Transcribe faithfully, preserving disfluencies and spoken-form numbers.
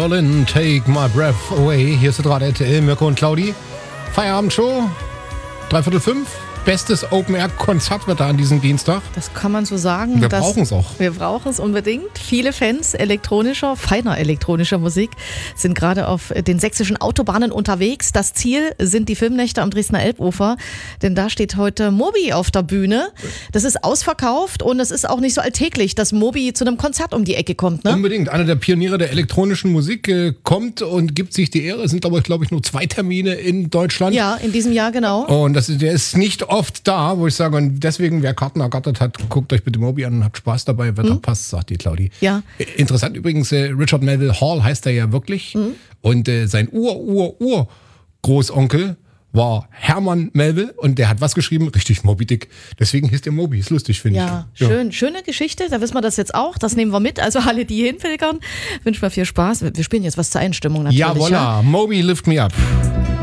Berlin, Take My Breath Away. Hier ist der R T L, Mirko und Claudi. Feierabendshow, dreiviertel fünf. Bestes Open-Air-Konzertwetter an diesem Dienstag. Das kann man so sagen. Wir brauchen es auch. Wir brauchen es unbedingt. Viele Fans elektronischer, feiner elektronischer Musik sind gerade auf den sächsischen Autobahnen unterwegs. Das Ziel sind die Filmnächte am Dresdner Elbufer, denn da steht heute Moby auf der Bühne. Das ist ausverkauft und es ist auch nicht so alltäglich, dass Moby zu einem Konzert um die Ecke kommt. Ne? Unbedingt. Einer der Pioniere der elektronischen Musik äh, kommt und gibt sich die Ehre. Es sind aber, glaube ich, nur zwei Termine in Deutschland. Ja, in diesem Jahr genau. Und das ist, der ist nicht oft da, wo ich sage, und deswegen, wer Karten ergattert hat, guckt euch bitte Moby an und habt Spaß dabei. Wetter hm? passt, sagt die Claudi. Ja. Interessant übrigens, äh, Richard Melville Hall heißt er ja wirklich. Hm? Und äh, sein Ur-Ur-Ur-Großonkel war Hermann Melville und der hat was geschrieben? Richtig, Moby Dick. Deswegen hieß der Moby. Ist lustig, finde ja, ich. Ja, schön. Schöne Geschichte. Da wissen wir das jetzt auch. Das nehmen wir mit. Also alle, die hinpilgern, wünschen wir viel Spaß. Wir spielen jetzt was zur Einstimmung natürlich. Ja, voilà. Ja? Moby, Lift Me Up.